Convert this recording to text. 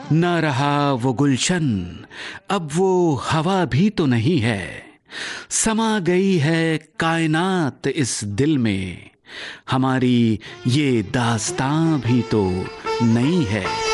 न रहा वो गुलशन, अब वो हवा भी तो नहीं है। समा गई है कायनात इस दिल में, हमारी ये दास्तां भी तो नहीं है।